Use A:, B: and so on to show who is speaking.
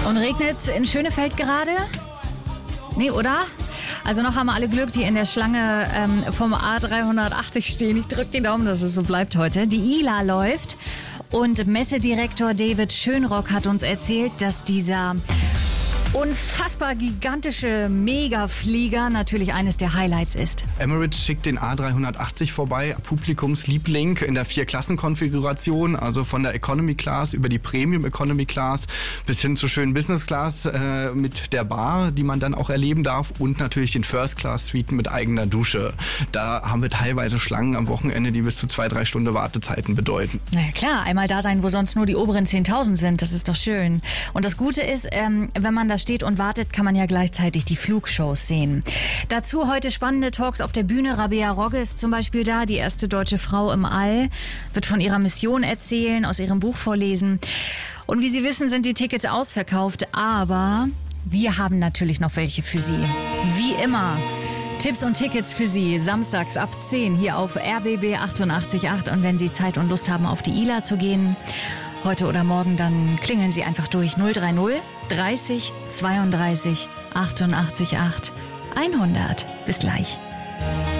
A: Und regnet's in Schönefeld gerade? Nee, oder? Also noch haben wir alle Glück, die in der Schlange vom A380 stehen. Ich drücke die Daumen, dass es so bleibt heute. Die ILA läuft und Messedirektor David Schönrock hat uns erzählt, dass dieser unfassbar gigantische Megaflieger natürlich eines der Highlights ist.
B: Emirates schickt den A380 vorbei, Publikumsliebling in der 4-Klassen-Konfiguration, also von der Economy Class über die Premium Economy Class bis hin zur schönen Business Class mit der Bar, die man dann auch erleben darf, und natürlich den First Class Suiten mit eigener Dusche. Da haben wir teilweise Schlangen am Wochenende, die bis zu 2-3 Stunden Wartezeiten bedeuten.
A: Na ja, klar, einmal da sein, wo sonst nur die oberen 10.000 sind, das ist doch schön. Und das Gute ist, wenn man da steht und wartet, kann man ja gleichzeitig die Flugshows sehen. Dazu heute spannende Talks auf der Bühne. Rabea Rogge ist zum Beispiel da, die erste deutsche Frau im All, wird von ihrer Mission erzählen, aus ihrem Buch vorlesen. Und wie Sie wissen, sind die Tickets ausverkauft, aber wir haben natürlich noch welche für Sie. Wie immer. Tipps und Tickets für Sie samstags ab 10 hier auf RBB 88.8. Und wenn Sie Zeit und Lust haben, auf die ILA zu gehen, heute oder morgen, dann klingeln Sie einfach durch 030 30 32 88 8 100. Bis gleich.